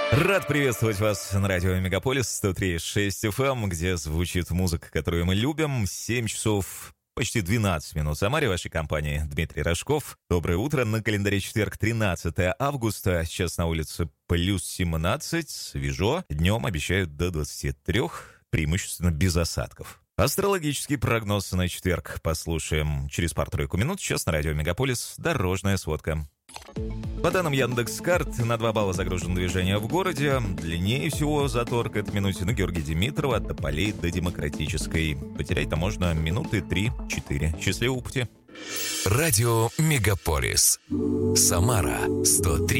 Рад приветствовать вас на радио Мегаполис 103.6 FM, где звучит музыка, которую мы любим. 7 часов почти 12 минут. В Самаре, вашей компании Дмитрий Рожков. Доброе утро. На календаре четверг, 13 августа. Сейчас на улице плюс 17. Свежо. Днем обещают до 23, преимущественно без осадков. Астрологический прогноз на четверг послушаем через пару-тройку минут. Сейчас на радио Мегаполис дорожная сводка. По данным Яндекс.Карт, на 2 балла загружено движение в городе. Длиннее всего затор к этой минуте на Георгия Димитрова от Тополей до Демократической. Потерять-то можно минуты 3-4. Счастливого пути. Радио Мегаполис. Самара 103.